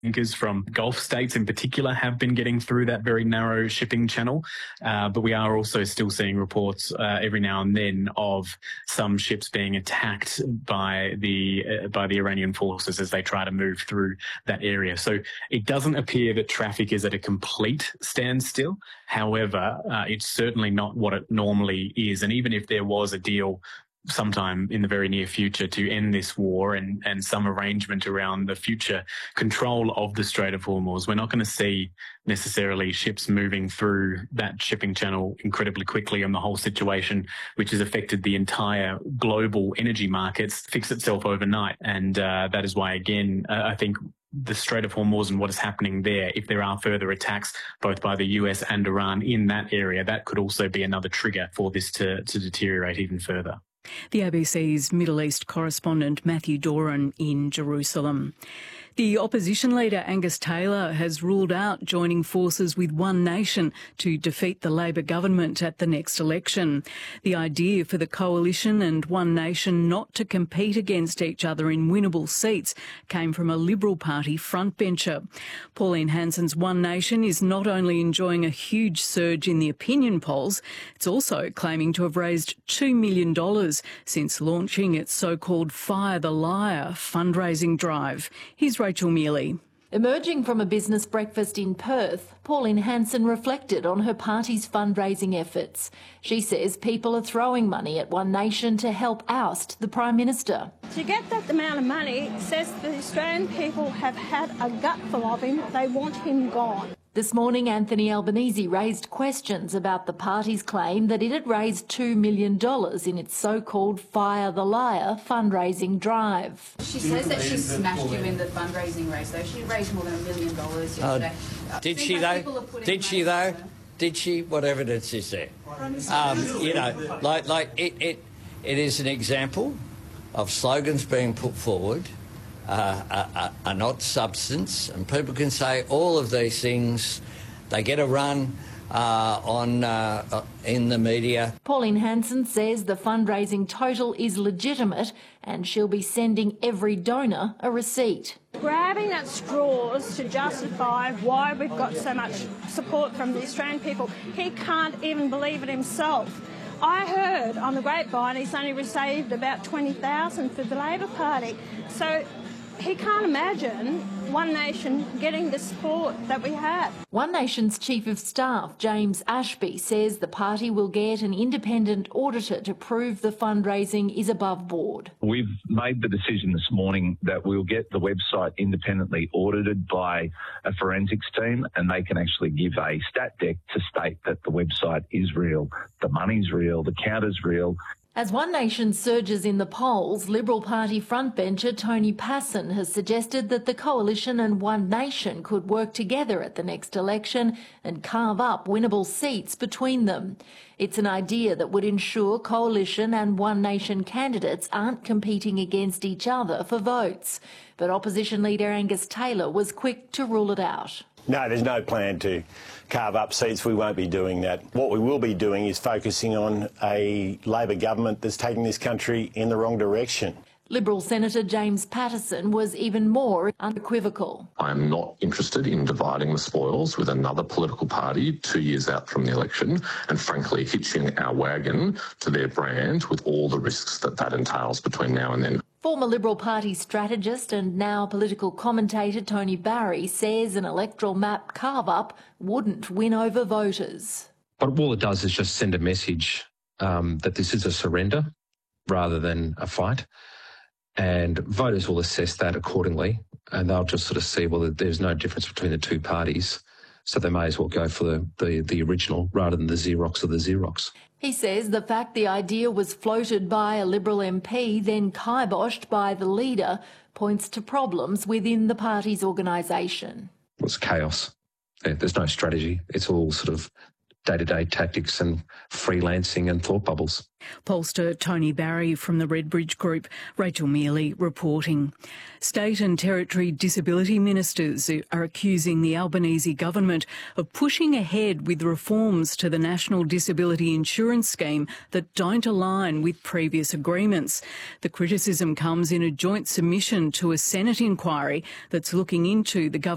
Tankers from Gulf states in particular have been getting through that very narrow shipping channel, but we are also still seeing reports every now and then of some ships being attacked by the Iranian forces as they try to move through that area. So it doesn't appear that traffic is at a complete standstill. However, it's certainly not what it normally is. And even if there was a deal sometime in the very near future to end this war and some arrangement around the future control of the Strait of Hormuz, we're not going to see necessarily ships moving through that shipping channel incredibly quickly, and the whole situation, which has affected the entire global energy markets, fix itself overnight. And that is why, again, I think the Strait of Hormuz and what is happening there, if there are further attacks both by the US and Iran in that area, that could also be another trigger for this to deteriorate even further. The ABC's Middle East correspondent Matthew Doran in Jerusalem. The opposition leader Angus Taylor has ruled out joining forces with One Nation to defeat the Labor government at the next election. The idea for the coalition and One Nation not to compete against each other in winnable seats came from a Liberal Party frontbencher. Pauline Hanson's One Nation is not only enjoying a huge surge in the opinion polls, it's also claiming to have raised $2 million since launching its so-called Fire the Liar fundraising drive. Here's Rachel Mealy. Emerging from a business breakfast in Perth, Pauline Hanson reflected on her party's fundraising efforts. She says people are throwing money at One Nation to help oust the Prime Minister. To get that amount of money says the Australian people have had a gutful of him. They want him gone. This morning, Anthony Albanese raised questions about the party's claim that it had raised $2 million in its so-called Fire the Liar fundraising drive. She says that she smashed you in the fundraising race, though. She raised more than $1 million yesterday. Did she, though? Did she, though? Did she? What evidence is there? You know, it is an example of slogans being put forward are not substance, and people can say all of these things. They get a run in the media. Pauline Hanson says the fundraising total is legitimate and she'll be sending every donor a receipt. Grabbing at straws to justify why we've got so much support from the Australian people. He can't even believe it himself. I heard on the grapevine he's only received about 20,000 for the Labor Party. So he can't imagine One Nation getting the support that we have. One Nation's Chief of Staff, James Ashby, says the party will get an independent auditor to prove the fundraising is above board. We've made the decision this morning that we'll get the website independently audited by a forensics team, and they can actually give a stat deck to state that the website is real, the money's real, the count is real. As One Nation surges in the polls, Liberal Party frontbencher Tony Passon has suggested that the coalition and One Nation could work together at the next election and carve up winnable seats between them. It's an idea that would ensure coalition and One Nation candidates aren't competing against each other for votes. But opposition leader Angus Taylor was quick to rule it out. No, there's no plan to carve up seats. We won't be doing that. What we will be doing is focusing on a Labor government that's taking this country in the wrong direction. Liberal Senator James Patterson was even more unequivocal. I'm not interested in dividing the spoils with another political party 2 years out from the election and, frankly, hitching our wagon to their brand with all the risks that that entails between now and then. Former Liberal Party strategist and now political commentator Tony Barry says an electoral map carve-up wouldn't win over voters. But all it does is just send a message that this is a surrender rather than a fight. And voters will assess that accordingly, and they'll just sort of see, well, there's no difference between the two parties, so they may as well go for the original rather than the Xerox of the Xerox. He says the fact the idea was floated by a Liberal MP, then kiboshed by the leader, points to problems within the party's organisation. It's chaos. There's no strategy. It's all sort of day-to-day tactics and freelancing and thought bubbles. Pollster Tony Barry from the Redbridge Group, Rachel Mealy reporting. State and Territory disability ministers are accusing the Albanese government of pushing ahead with reforms to the National Disability Insurance Scheme that don't align with previous agreements. The criticism comes in a joint submission to a Senate inquiry that's looking into the government